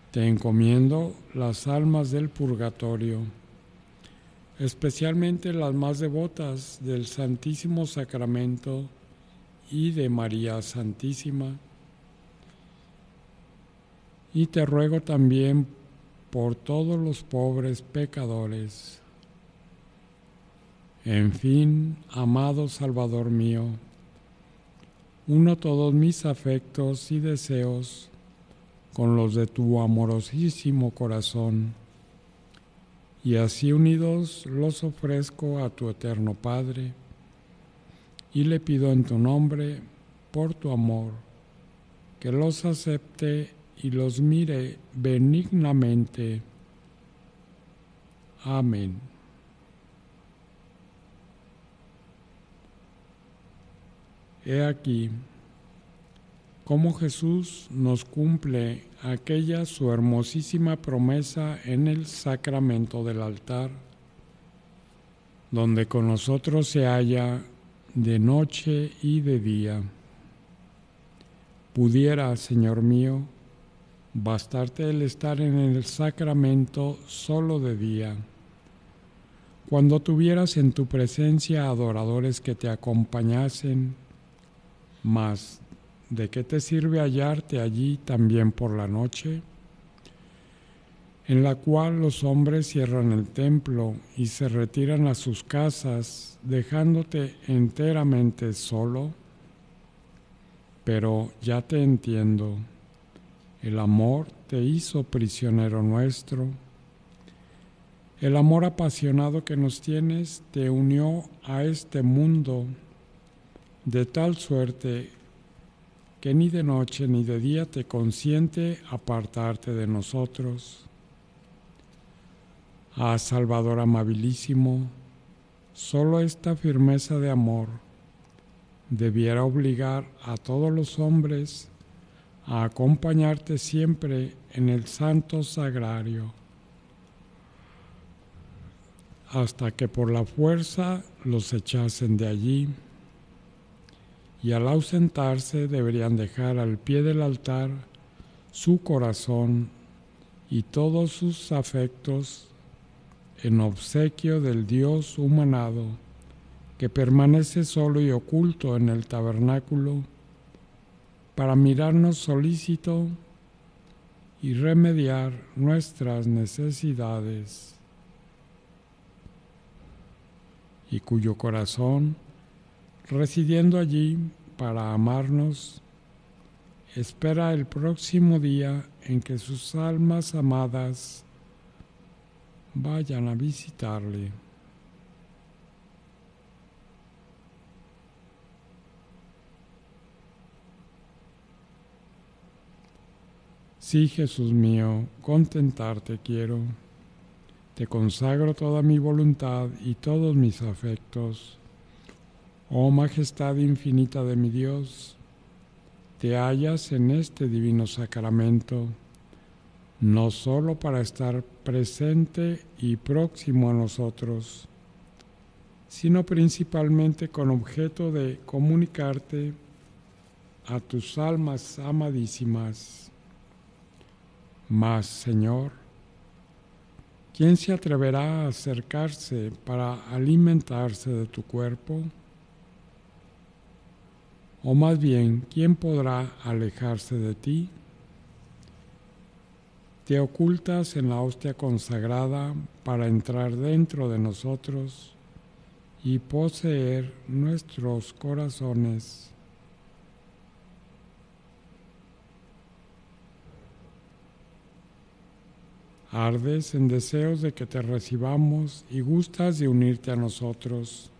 Te encomiendo las almas del purgatorio, especialmente las más devotas del Santísimo Sacramento y de María Santísima. Y te ruego también por todos los pobres pecadores. En fin, amado Salvador mío, uno todos mis afectos y deseos con los de tu amorosísimo corazón, y así unidos los ofrezco a tu eterno Padre, y le pido en tu nombre, por tu amor, que los acepte y los mire benignamente. Amén. He aquí cómo Jesús nos cumple aquella su hermosísima promesa en el sacramento del altar, donde con nosotros se halla de noche y de día. Pudiera, Señor mío, bastarte el estar en el sacramento solo de día, cuando tuvieras en tu presencia adoradores que te acompañasen, mas ¿de qué te sirve hallarte allí también por la noche, en la cual los hombres cierran el templo y se retiran a sus casas, dejándote enteramente solo? Pero ya te entiendo, el amor te hizo prisionero nuestro. El amor apasionado que nos tienes te unió a este mundo de tal suerte que ni de noche ni de día te consiente apartarte de nosotros. Ah, Salvador amabilísimo, solo esta firmeza de amor debiera obligar a todos los hombres a acompañarte siempre en el santo sagrario, hasta que por la fuerza los echasen de allí, y al ausentarse deberían dejar al pie del altar su corazón y todos sus afectos en obsequio del Dios humanado, que permanece solo y oculto en el tabernáculo, para mirarnos solícito y remediar nuestras necesidades, y cuyo corazón, residiendo allí para amarnos, espera el próximo día en que sus almas amadas vayan a visitarle. Sí, Jesús mío, contentarte quiero. Te consagro toda mi voluntad y todos mis afectos. Oh majestad infinita de mi Dios, te hallas en este divino sacramento, no solo para estar presente y próximo a nosotros, sino principalmente con objeto de comunicarte a tus almas amadísimas. Mas, Señor, ¿quién se atreverá a acercarse para alimentarse de tu cuerpo? O más bien, ¿quién podrá alejarse de ti? Te ocultas en la hostia consagrada para entrar dentro de nosotros y poseer nuestros corazones. Ardes en deseos de que te recibamos y gustas de unirte a nosotros.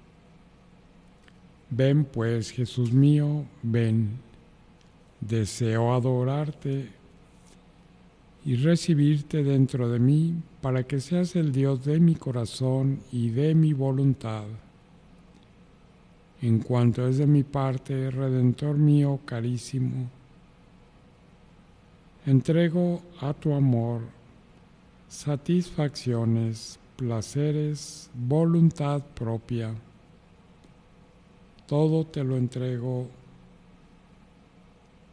Ven pues, Jesús mío, ven. Deseo adorarte y recibirte dentro de mí para que seas el Dios de mi corazón y de mi voluntad. En cuanto es de mi parte, Redentor mío carísimo, entrego a tu amor satisfacciones, placeres, voluntad propia. Todo te lo entrego